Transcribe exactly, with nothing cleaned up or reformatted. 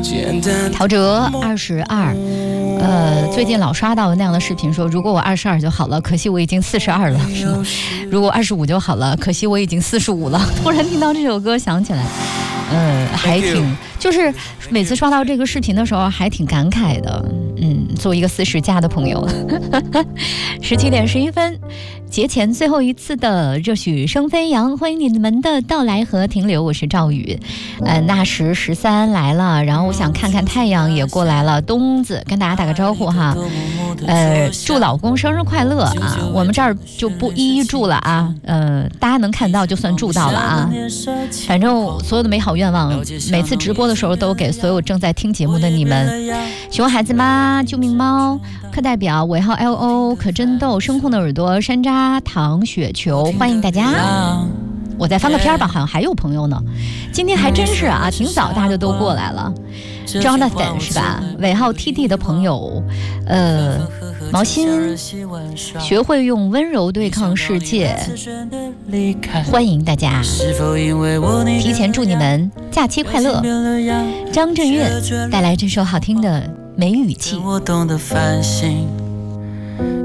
陶喆二十二，呃，最近老刷到那样的视频说，如果我二十二就好了，可惜我已经四十二了；如果二十五就好了，可惜我已经四十五了。突然听到这首歌想起来，呃，还挺，就是每次刷到这个视频的时候，还挺感慨的。嗯，作为一个四十加的朋友，十七点十一分。节前最后一次的热许声飞扬，欢迎你们的到来和停留，我是赵宇。呃，纳什十三来了，然后我想看看太阳也过来了，东子跟大家打个招呼哈。呃，祝老公生日快乐啊！我们这儿就不一一祝了啊，呃，大家能看到就算祝到了啊。反正所有的美好愿望，每次直播的时候都给所有正在听节目的你们。熊孩子妈、救命猫、课代表、尾号 L O、可真逗、声控的耳朵、山楂、糖、雪球，欢迎大家。我再翻个片吧，好像还有朋友呢。今天还真是啊，挺早大家就都过来了。Jonathan 是吧？尾号 T D 的朋友，呃，毛心，学会用温柔对抗世界，欢迎大家。提前祝你们假期快乐。张震岳带来这首好听的《梅雨季》。